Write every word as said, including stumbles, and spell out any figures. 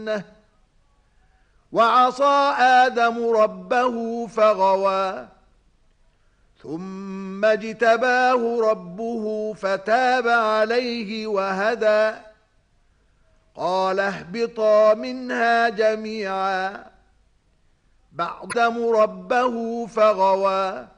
الجنة وعصى آدم ربه فغوى ثم اجتباه ربه فتاب عليه وهدى قال اهبطا منها جميعا بعدم ربه فغوى